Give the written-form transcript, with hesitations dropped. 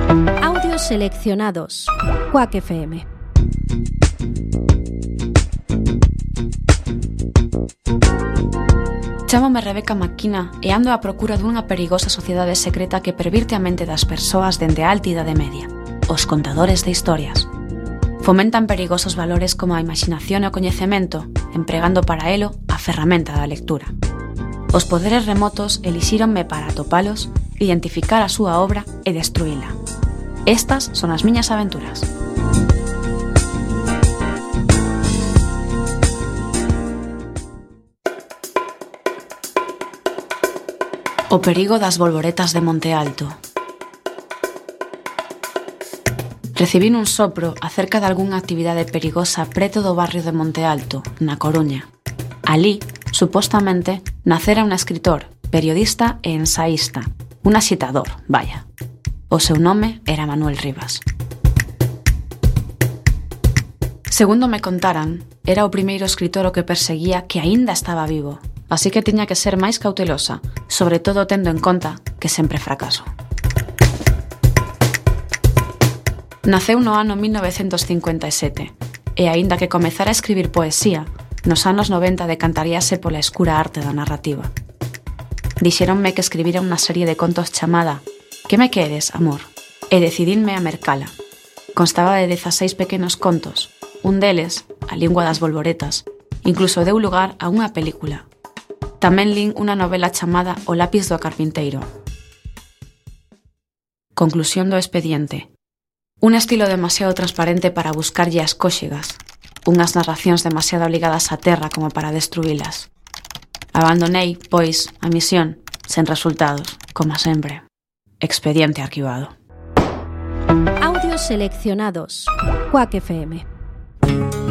Audios seleccionados. Quack FM. Chámome Rebeca Maquina e ando á procura dunha perigosa sociedade secreta que pervirte a mente das persoas dende a alta idade media, os contadores de historias. Fomentan perigosos valores como a imaxinación e o coñecemento, empregando para elo a ferramenta da lectura. Os poderes remotos elixíronme para atopalos, identificar a súa obra e destruíla. Estas son as miñas aventuras. O perigo das bolboretas de Monte Alto. Recibín un sopro acerca de algunha actividade perigosa preto do barrio de Monte Alto, na Coruña. Alí, supostamente, nacera un escritor, periodista e ensaísta, un axitador, vaya. O seu nome era Manuel Rivas. Segundo me contaran, era o primeiro escritor o que perseguía que aínda estaba vivo, así que tiña que ser máis cautelosa, sobre todo tendo en conta que sempre fracaso. Naceu no ano 1957, e aínda que comezara a escribir poesía, nos anos 90 decantaríase pola escura arte da narrativa. Dixéronme que escribira unha serie de contos chamada Que me queres, amor? E decidinme a mercala. Constaba de 16 pequenos contos, un deles, A lingua das bolboretas, incluso deu lugar a unha película. Tamén lín unha novela chamada O lápiz do carpinteiro. Conclusión do expediente. Un estilo demasiado transparente para buscarlle as cóxegas, unhas narracións demasiado ligadas á terra como para destruílas. Abandonei, pois, a misión, sen resultados, como sempre. Expediente arquivado. Audios seleccionados. Quack FM.